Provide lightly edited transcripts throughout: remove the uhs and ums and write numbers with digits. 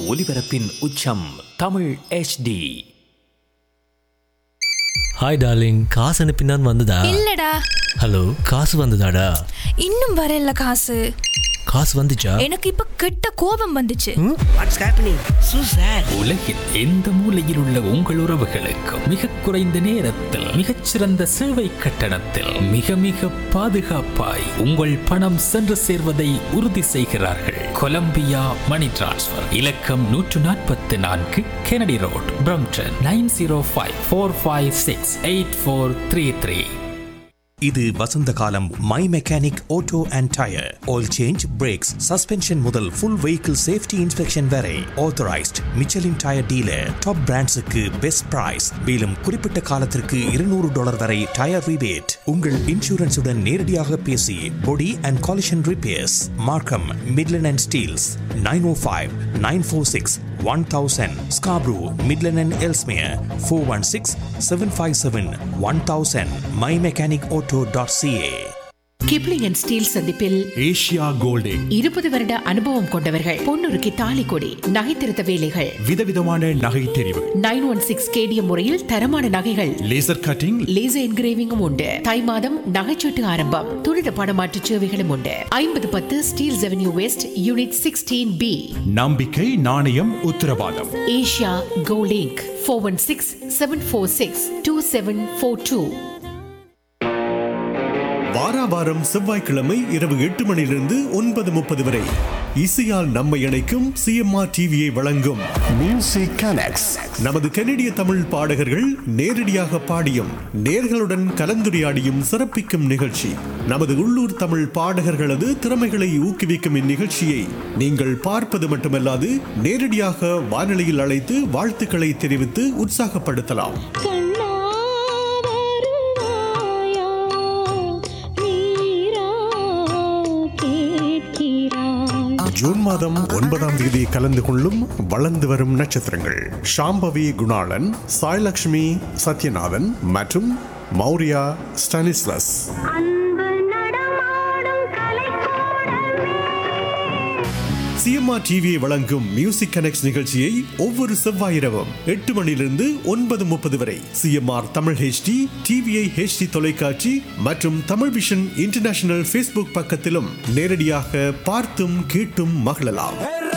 ஒலிபரப்பின் உச்சம் Tamil HD. Hi darling, காசு அனுப்பினான் வந்ததா? இல்லடா. ஹலோ, காசு வந்ததாடா? இன்னும் வரல காசு. காசு வந்துச்சா? எனக்கு இப்ப கெட்ட கோபம் வந்துச்சு. What's happening? So sad. உலகின் எந்த மூலையில் உள்ள உங்கள் உறவுகளுக்கு மிக குறைந்த நேரத்தில் மிகச்சிறந்த சேவை கட்டணத்தில் மிக மிக பாதுகாப்பாய் உங்கள் பணம் சென்று சேர்வதை உறுதி செய்கிறார்கள். கொலம்பியா மணி டிரான்ஸ்ஃபர் இலக்கம் 144 கெனடி ரோட், பிரம்டன் 9054568433. இது வசந்த காலம். My mechanic auto and tyre oil change, breaks, suspension முதல் ஃபுல் வெஹிக்கிள் சேஃப்டி இன்ஸ்பெக்ஷன் வரை authorised Michelin tyre dealer. Top பிராண்ட்ஸுக்கு best price. மேலும் குறிப்பிட்ட காலத்திற்கு $200 வரை டயர் ரிபேட். உங்கள் இன்சூரன்ஸுடன் நேரடியாக பேசி பொடி அண்ட் காலிஷன் ரிப்பேர்ஸ். மார்க்கம், Midland and Steeles 905-946-1000. Scarborough, Midland and Ellesmere 416-757-1000. mymechanicauto.ca. Kipling and Steeles சந்திப்பில் ஏஷியா கோல்டிங் 20 வருட அனுபவம் கொண்டவர்கள். பொன்னுருக்கு தாலி கொடி, நகை திருத்த வேலைகள், விதவிதமான நகை தெரிவு, 916 கேடிஎம் முறையில் தரமான நகைகள், லேசர் கட்டிங், லேசர் என்கிரேவிங்கும் உண்டு. தை மாதம் நகைச்சீட்டு ஆரம்பம். துரித பணமாற்று சேவைகளும் உண்டு. 5010 Steeles avenue west, unit 16B. நம்பிக்கை, நாணயம், உத்தரவாதம். Asia Golding 416-746-2742. வாராவாரம் செவ்வாய்க்கிழமை இரவு 8 மணியிலிருந்து 9:30 வரை இசையால் நம்மை இணைக்கும் CMR டிவியை வழங்கும் மியூசிக் கனெக்ட்ஸ். நமது கனடிய தமிழ் பாடகர்கள் நேரடியாக பாடியும் நேர்களுடன் கலந்துரையாடியும் சிறப்பிக்கும் நிகழ்ச்சி. நமது உள்ளூர் தமிழ் பாடகர்களது திறமைகளை ஊக்குவிக்கும் இந்நிகழ்ச்சியை நீங்கள் பார்ப்பது மட்டுமல்லாது நேரடியாக வானொலியில் அழைத்து வாழ்த்துக்களை தெரிவித்து உற்சாகப்படுத்தலாம். ஜூன் மாதம் 9ஆம் தேதி கலந்து கொள்ளும் வளர்ந்து வரும் நட்சத்திரங்கள் ஷாம்பவி குணாளன், சாய்லக்ஷ்மி சத்யநாதன் மற்றும் மௌரியா ஸ்டானிஸ்லஸ். CMR டிவியை வழங்கும் மியூசிக் கனெக்ட்ஸ் நிகழ்ச்சியை ஒவ்வொரு செவ்வாய் இரவும் 8 மணியிலிருந்து 9:30 வரை CMR Tamil HD, TVI HD தொலைக்காட்சி மற்றும் தமிழ் விஷன் இன்டர்நேஷனல் ஃபேஸ்புக் பக்கத்திலும் நேரடியாக பார்த்தும் கேட்டும் மகிழலாம்.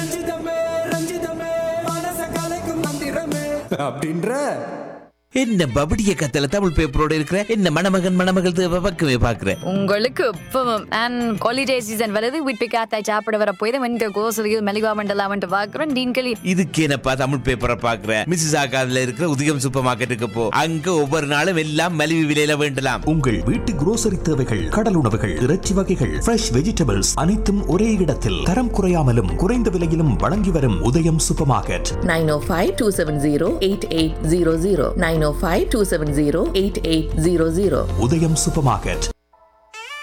என்ன பபடிய கத்தல தமிழ் பேப்பரோட இருக்கிற என்ன மணமகள் பக்கமே பாக்குறேன். உங்களுக்கு இப்பவும் அண்ட் ஹாலிடே சீசன் வருது. வீட்டு காத்தாய் சாப்பிட வர போய் தான் இந்த கோசலியில் மெலிவா மண்டலாம் பாக்குறேன். டீன்களி இதுக்கு என்னப்பா தமிழ் பேப்பரை பாக்குறேன். மிஸ்ஸஸ் ஆகாதுல இருக்கிற உதயம் சூப்பர் மார்க்கெட்டுக்கு போ. அங்க ஒவ்வொரு நாளும் எல்லாம் மலிவு விலையில வேண்டலாம். உங்கள் வீட்டு குரோசரி தேவைகள், கடல் உணவுகள், இறைச்சி வகைகள், ஃப்ரெஷ் வெஜிடபிள்ஸ் அனைத்தும் ஒரே இடத்தில் தரம் குறையாமலும் குறைந்த விலையிலும் வழங்கி வரும் உதயம் சூப்பர் மார்க்கெட். 905-270-8800 905-270-8800. உதயம் சூப்பர் மார்க்கெட்.